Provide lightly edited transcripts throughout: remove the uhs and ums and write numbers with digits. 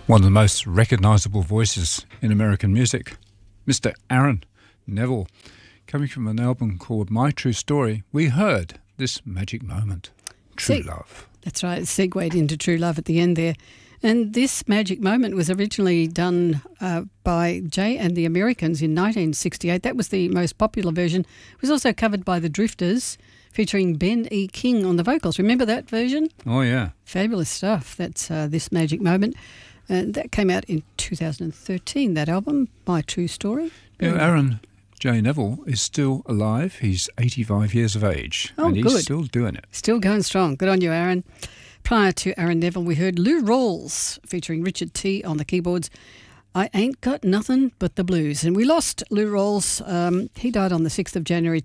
One of the most recognisable voices in American music, Mr. Aaron Neville. Coming from an album called My True Story, we heard This Magic Moment, True Love. That's right, it segued into True Love at the end there. And This Magic Moment was originally done by Jay and the Americans in 1968. That was the most popular version. It was also covered by the Drifters, featuring Ben E. King on the vocals. Remember that version? Oh, yeah. Fabulous stuff. That's This Magic Moment. And that came out in 2013, that album, My True Story. Yeah, Aaron J. Neville is still alive. He's 85 years of age. Oh, and he's good. still doing it. Still going strong. Good on you, Aaron. Prior to Aaron Neville, we heard Lou Rawls featuring Richard T. on the keyboards. I Ain't Got Nothing But the Blues. And we lost Lou Rawls. He died on the 6th of January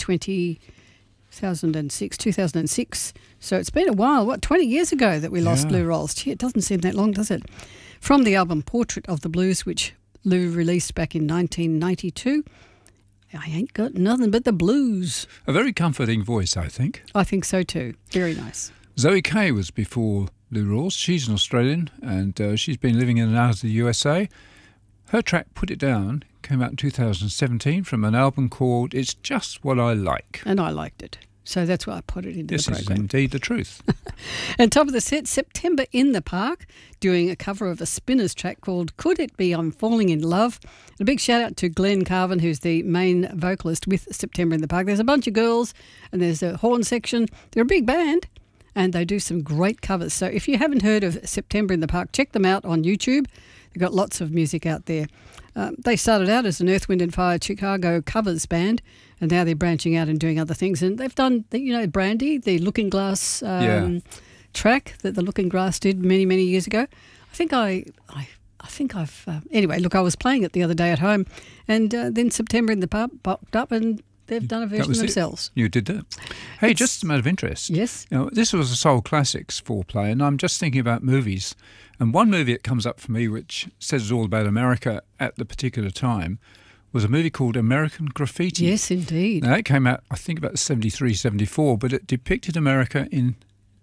2006. So it's been a while. 20 years ago that we lost Lou Rawls. Gee, it doesn't seem that long, does it? From the album Portrait of the Blues, which Lou released back in 1992. I Ain't Got Nothing But the Blues. A very comforting voice, I think. I think so too. Very nice. Zoe Kay was before Lou Rawls. She's an Australian and she's been living in and out of the USA. Her track Put It Down came out in 2017 from an album called It's Just What I Like. And I liked it. So that's why I put it into the program. This is indeed the truth. And top of the set, September in the Park, doing a cover of a Spinners track called Could It Be I'm Falling in Love. And a big shout out to Glenn Carvin, who's the main vocalist with September in the Park. There's a bunch of girls and there's a horn section. They're a big band and they do some great covers. So if you haven't heard of September in the Park, check them out on YouTube. They've got lots of music out there. They started out as an Earth, Wind and Fire Chicago covers band, and now they're branching out and doing other things. And they've done, Brandy, the Looking Glass track that the Looking Glass did many, many years ago. Anyway, look, I was playing it the other day at home, and then September in the Pub popped up, and they've done a version themselves. You did that. Hey, just a matter of interest. Yes. This was a Soul Classics foreplay, and I'm just thinking about movies. And one movie that comes up for me, which says all about America at the particular time, was a movie called American Graffiti. Yes, indeed. Now, it came out, I think, about 73, 74, but it depicted America in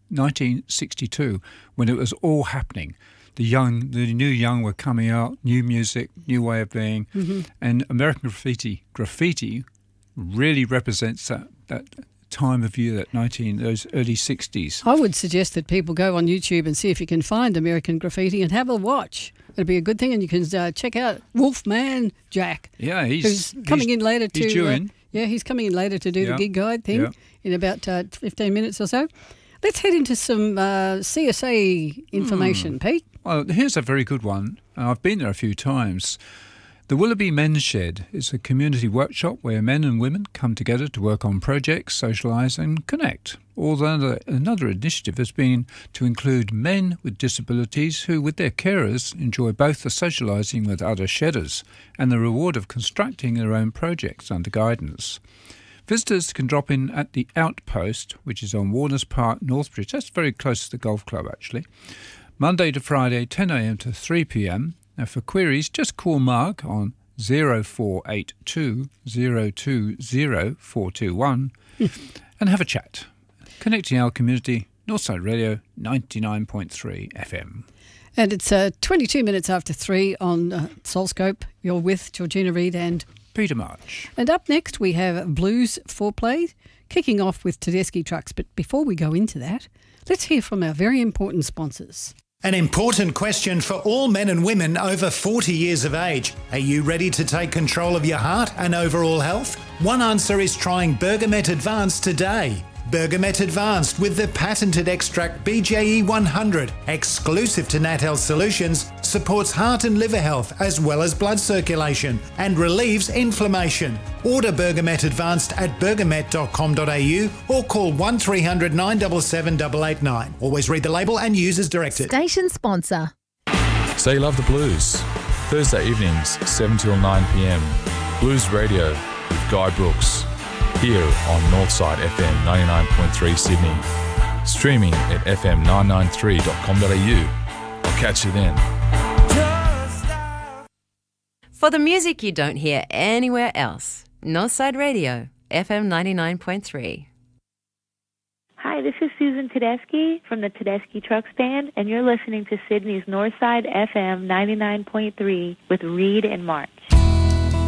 1962 when it was all happening. The new young were coming out, new music, new way of being, and American Graffiti really represents that time of year, those early 60s. I would suggest that people go on YouTube and see if you can find American Graffiti and have a watch. It'd be a good thing, and you can check out Wolfman Jack. Yeah, he's coming in later to. He's due in. He's coming in later to do the gig guide thing in about 15 minutes or so. Let's head into some CSA information, Pete. Well, here's a very good one. I've been there a few times. The Willoughby Men's Shed is a community workshop where men and women come together to work on projects, socialise and connect. Although another initiative has been to include men with disabilities who, with their carers, enjoy both the socialising with other shedders and the reward of constructing their own projects under guidance. Visitors can drop in at the Outpost, which is on Warners Park, Northbridge. That's very close to the golf club, actually. Monday to Friday, 10 a.m. to 3 p.m. Now, for queries, just call Mark on 0482 020 421 and have a chat. Connecting our community, Northside Radio 99.3 FM. And it's 22 minutes after 3 on Soulscope. You're with Georgina Reid and Peter March. And up next we have Blues Foreplay, kicking off with Tedeschi Trucks. But before we go into that, let's hear from our very important sponsors. An important question for all men and women over 40 years of age. Are you ready to take control of your heart and overall health? One answer is trying Bergamet Advanced today. Bergamet Advanced with the patented extract BJE 100, exclusive to Nat Health Solutions, supports heart and liver health as well as blood circulation and relieves inflammation. Order Bergamet Advanced at bergamet.com.au or call 1300 977 889. Always read the label and use as directed. Station sponsor. Say You Love the Blues. Thursday evenings, 7 till 9 p.m. Blues Radio with Guy Brooks. Here on Northside FM 99.3 Sydney. Streaming at fm993.com.au. I'll catch you then. For the music you don't hear anywhere else, Northside Radio, FM 99.3. Hi, this is Susan Tedeschi from the Tedeschi Trucks Band, and you're listening to Sydney's Northside FM 99.3 with Reed and Mark.